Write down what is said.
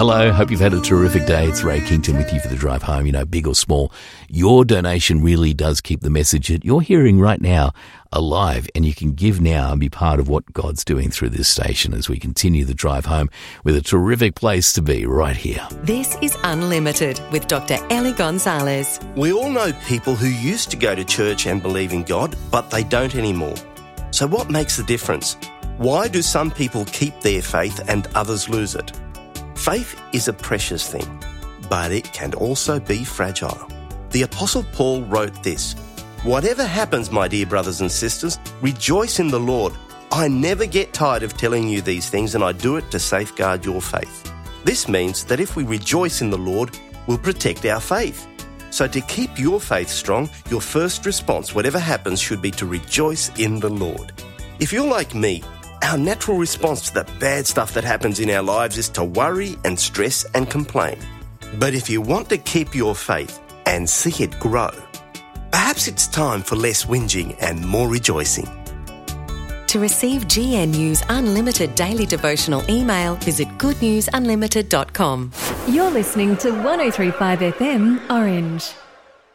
Hello, hope you've had a terrific day. It's Ray Kington with you for the drive home. You know, big or small, your donation really does keep the message that you're hearing right now alive, and you can give now and be part of what God's doing through this station as we continue the drive home with a terrific place to be right here. This is Unlimited with Dr. Ellie Gonzalez. We all know people who used to go to church and believe in God, but they don't anymore. So what makes the difference? Why do some people keep their faith and others lose it? Faith is a precious thing, but it can also be fragile. The Apostle Paul wrote this: "Whatever happens, my dear brothers and sisters, rejoice in the Lord. I never get tired of telling you these things, and I do it to safeguard your faith." This means that if we rejoice in the Lord, we'll protect our faith. So to keep your faith strong, your first response, whatever happens, should be to rejoice in the Lord. If you're like me, our natural response to the bad stuff that happens in our lives is to worry and stress and complain. But if you want to keep your faith and see it grow, perhaps it's time for less whinging and more rejoicing. To receive GNU's Unlimited Daily Devotional email, visit goodnewsunlimited.com. You're listening to 103.5 FM Orange.